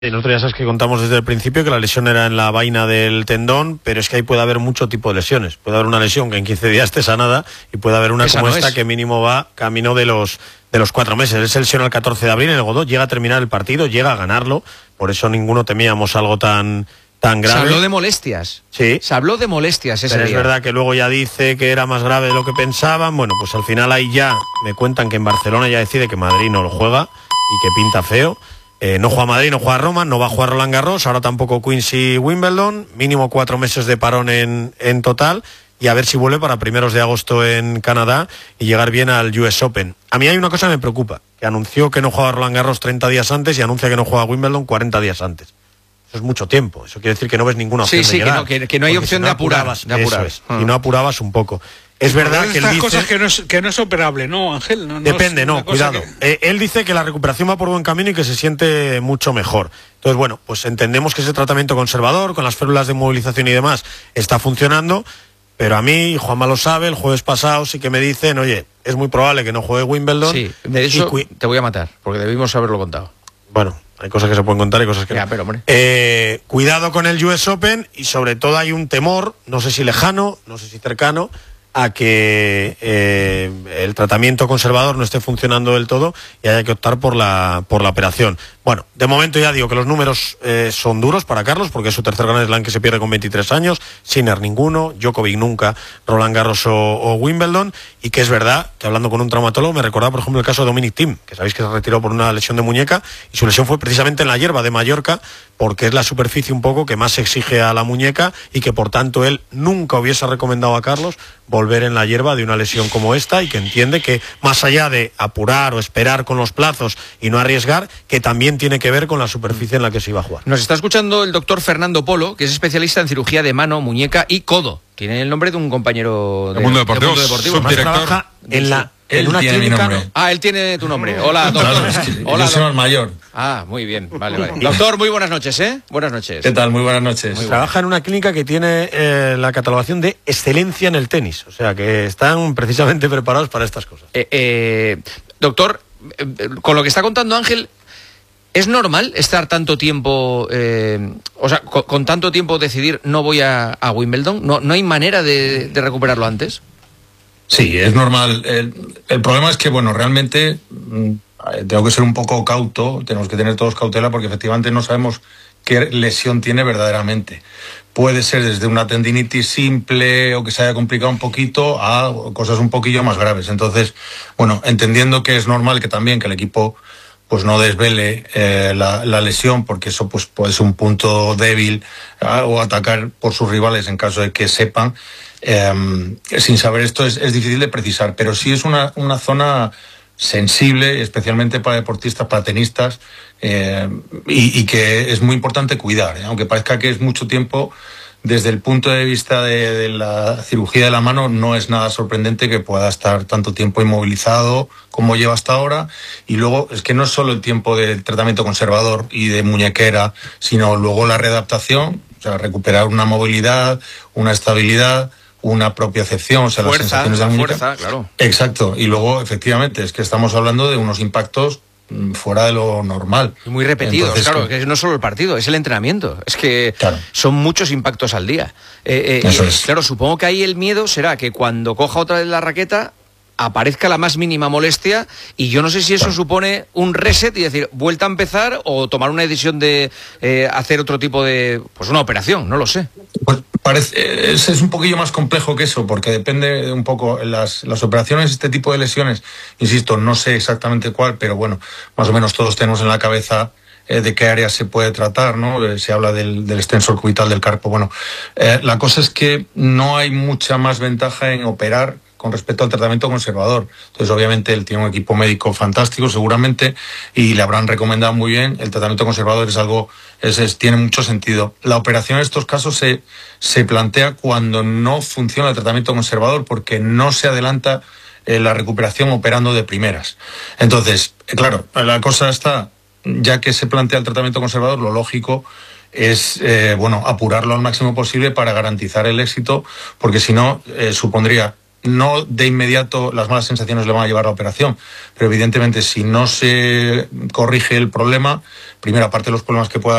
El otro día sabes que contamos desde el principio que la lesión era en la vaina del tendón, pero es que ahí puede haber mucho tipo de lesiones. Puede haber una lesión que en 15 días esté sanada y puede haber una como esta que mínimo va camino de los 4 meses. Él se lesiona el 14 de abril en el Godó, llega a terminar el partido, llega a ganarlo, por eso ninguno temíamos algo tan grave. Se habló de molestias. Sí. Se habló de molestias ese día. Es verdad que luego ya dice que era más grave de lo que pensaban. Bueno, pues al final ahí ya me cuentan que en Barcelona ya decide que Madrid no lo juega y que pinta feo. No juega Madrid, no juega Roma, no va a jugar Roland Garros, ahora tampoco Queens y Wimbledon, mínimo 4 meses de parón en total, y a ver si vuelve para primeros de agosto en Canadá y llegar bien al US Open. A mí hay una cosa que me preocupa, que anunció que no juega Roland Garros 30 días antes y anuncia que no juega Wimbledon 40 días antes. Eso es mucho tiempo, eso quiere decir que no ves ninguna opción de llegar. Que no hay opción de apurar. Y no apurabas un poco. Es verdad que él dice... cosas que no es operable, ¿no, Ángel? Depende, cuidado. Él dice que la recuperación va por buen camino y que se siente mucho mejor. Entonces, bueno, pues entendemos que ese tratamiento conservador, con las férulas de movilización y demás, está funcionando, pero a mí, Juanma lo sabe, el jueves pasado sí que me dicen, oye, es muy probable que no juegue Wimbledon. Sí, de eso te voy a matar, porque debimos haberlo contado. Bueno, hay cosas que se pueden contar y cosas que ya, no. Pero, hombre. Cuidado con el US Open y sobre todo hay un temor, no sé si lejano, no sé si cercano, a que el tratamiento conservador no esté funcionando del todo y haya que optar por la operación. Bueno, de momento ya digo que los números son duros para Carlos, porque es su tercer Grand Slam que se pierde con 23 años, Sinner ninguno, Djokovic nunca, Roland Garros o Wimbledon, y que es verdad que hablando con un traumatólogo me recordaba, por ejemplo, el caso de Dominic Thiem, que sabéis que se retiró por una lesión de muñeca, y su lesión fue precisamente en la hierba de Mallorca, porque es la superficie un poco que más se exige a la muñeca, y que por tanto él nunca hubiese recomendado a Carlos volver en la hierba de una lesión como esta, y que entiende que más allá de apurar o esperar con los plazos y no arriesgar, que también tiene que ver con la superficie en la que se iba a jugar. Nos está escuchando el doctor Fernando Polo, que es especialista en cirugía de mano, muñeca y codo. Tiene el nombre de un compañero del Mundo Deportivo. Subdirector. Trabaja en una clínica. Él tiene tu nombre. Hola, doctor. Hola, yo soy el mayor. Muy bien, vale. Doctor, muy buenas noches, ¿eh? Buenas noches. ¿Qué tal? Muy buenas noches. Trabaja en una clínica que tiene la catalogación de excelencia en el tenis. O sea, que están precisamente preparados para estas cosas. Doctor, con lo que está contando Ángel, ¿es normal estar tanto tiempo, con tanto tiempo decidir no voy a Wimbledon? ¿No hay manera de recuperarlo antes? Sí, es normal. El problema es que, realmente tengo que ser un poco cauto, tenemos que tener todos cautela porque efectivamente no sabemos qué lesión tiene verdaderamente. Puede ser desde una tendinitis simple o que se haya complicado un poquito a cosas un poquillo más graves. Entonces, entendiendo que es normal que el equipo no desvele la lesión, porque eso puede ser un punto débil o atacar por sus rivales en caso de que sepan. Sin saber esto es difícil de precisar, pero sí es una zona sensible, especialmente para deportistas, para tenistas, y que es muy importante cuidar, aunque parezca que es mucho tiempo. Desde el punto de vista de la cirugía de la mano, no es nada sorprendente que pueda estar tanto tiempo inmovilizado como lleva hasta ahora. Y luego es que no es solo el tiempo del tratamiento conservador y de muñequera, sino luego la readaptación, o sea, recuperar una movilidad, una estabilidad, una propiocepción, o sea, las sensaciones de la muñeca. Fuerza, claro. Exacto. Y luego, efectivamente, es que estamos hablando de unos impactos fuera de lo normal. Y muy repetidos. Entonces, claro, que no solo el partido, es el entrenamiento. Es que son muchos impactos al día. Eso es. Claro, supongo que ahí el miedo será que cuando coja otra vez la raqueta aparezca la más mínima molestia, y yo no sé si eso supone un reset y decir, vuelta a empezar, o tomar una decisión de hacer otro tipo de, una operación, no lo sé. Pues es un poquillo más complejo que eso, porque depende un poco las operaciones, este tipo de lesiones, insisto, no sé exactamente cuál, pero más o menos todos tenemos en la cabeza de qué área se puede tratar, ¿no? Se habla del extensor cubital del carpo. La cosa es que no hay mucha más ventaja en operar con respecto al tratamiento conservador. Entonces, obviamente, él tiene un equipo médico fantástico, seguramente, y le habrán recomendado muy bien. El tratamiento conservador es algo, tiene mucho sentido. La operación en estos casos se plantea cuando no funciona el tratamiento conservador, porque no se adelanta la recuperación operando de primeras. Entonces, claro, la cosa está, ya que se plantea el tratamiento conservador, lo lógico es apurarlo al máximo posible para garantizar el éxito, porque si no, supondría no de inmediato las malas sensaciones le van a llevar a la operación, pero evidentemente si no se corrige el problema, primero, aparte de los problemas que pueda